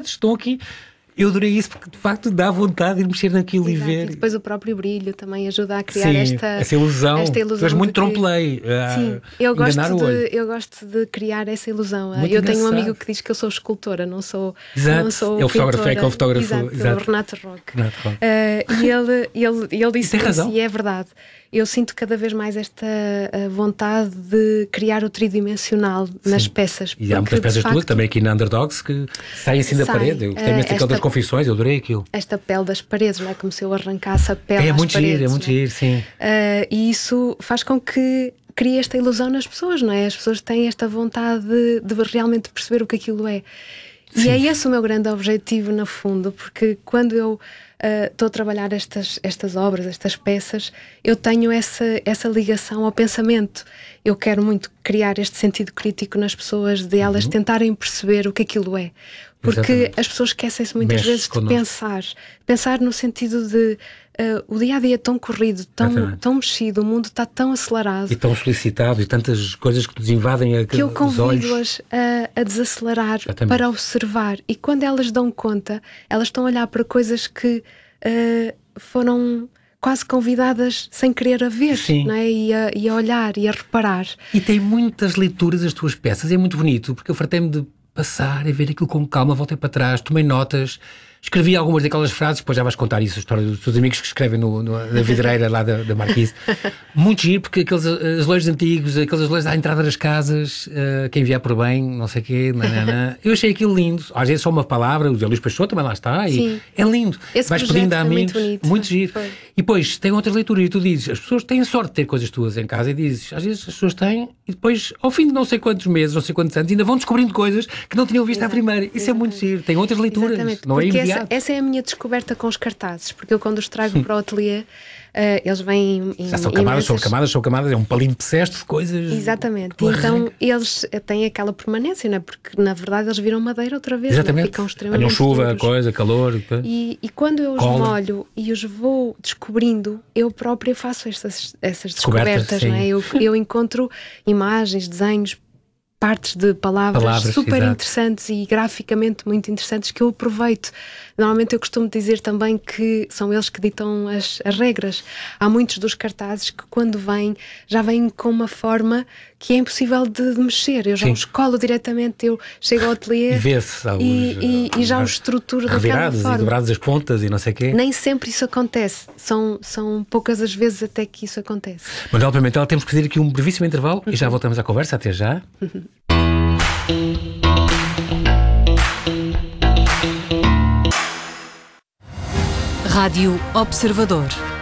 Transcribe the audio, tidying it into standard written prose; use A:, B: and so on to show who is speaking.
A: vontades estão aqui. Eu adorei isso porque de facto dá vontade de mexer naquilo.
B: Exato.
A: E ver.
B: E depois o próprio brilho também ajuda a criar
A: essa ilusão. Tu és muito trompe-l'œil.
B: Sim, eu gosto de criar essa ilusão.
A: Muito
B: eu tenho um
A: engraçado.
B: amigo que diz que eu sou escultora, não sou
A: o fotógrafo, é o fotógrafo.
B: Exato. O Renato Roque. E ele disse isso, e é verdade. Eu sinto cada vez mais esta vontade de criar o tridimensional nas peças.
A: E há muitas peças tuas também aqui na Underdogs que saem assim da parede. Eu gostei mesmo daquele das confissões, eu adorei aquilo.
B: Esta pele das paredes, não é? Como se eu arrancasse a pele das paredes.
A: É muito giro, sim.
B: E isso faz com que crie esta ilusão nas pessoas, não é? As pessoas têm esta vontade de realmente perceber o que aquilo é. Sim. E é esse o meu grande objetivo, no fundo, porque quando eu estou a trabalhar estas obras, estas peças, eu tenho essa ligação ao pensamento. Eu quero muito criar este sentido crítico nas pessoas, de elas tentarem perceber o que aquilo é. Porque as pessoas esquecem-se muitas vezes de pensar no sentido de o dia-a-dia é tão corrido, tão mexido, o mundo está tão acelerado.
A: E tão solicitado, e tantas coisas que nos invadem os olhos.
B: Que eu convido-as a desacelerar, para observar. E quando elas dão conta, elas estão a olhar para coisas que foram quase convidadas sem querer a ver, não é? E a olhar e a reparar.
A: E tem muitas leituras as tuas peças, é muito bonito, porque eu fartei-me de passar e ver aquilo com calma, voltei para trás, tomei notas, escrevi algumas daquelas frases, depois já vais contar isso, a história dos teus amigos que escrevem na vidreira lá da Marquise. Muito giro, porque aqueles azulejos antigos, aqueles azulejos à entrada das casas, quem vier por bem, não sei o quê, eu achei aquilo lindo. Às vezes só uma palavra, o Zé Luís Peixoto também lá está, e é lindo.
B: Esse
A: vais pedindo a amigos,
B: muito
A: giro.
B: Foi.
A: E depois tem outras leituras e tu dizes, as pessoas têm sorte de ter coisas tuas em casa, e dizes, às vezes as pessoas têm, e depois, ao fim de não sei quantos meses, não sei quantos anos, ainda vão descobrindo coisas que não tinham visto à primeira. Isso é muito giro. Tem outras leituras, não é imediato.
B: Essa é a minha descoberta com os cartazes, porque eu quando os trago para o ateliê, eles vêm em
A: já são camadas sobre camadas sobre camadas, é um palimpsesto de coisas.
B: Exatamente, então eles têm aquela permanência, não é? Porque na verdade eles viram madeira outra vez.
A: Exatamente.
B: Ficam extremamente
A: Apanham chuva,
B: duros.
A: coisa, calor.
B: E quando eu os molho e os vou descobrindo, eu própria faço essas descobertas, não é? Eu encontro imagens, desenhos, partes de palavras super interessantes e graficamente muito interessantes que eu aproveito. Normalmente eu costumo dizer também que são eles que ditam as regras. Há muitos dos cartazes que quando vêm, já vêm com uma forma que é impossível de mexer. Eu já os colo diretamente, eu chego ao ateliê e já os estruturo daquela forma.
A: E dobrados as pontas e não sei o quê.
B: Nem sempre isso acontece. São poucas as vezes até que isso acontece.
A: Manuela Pimentel, temos que fazer aqui um brevíssimo intervalo e já voltamos à conversa. Até já.
C: Rádio Observador.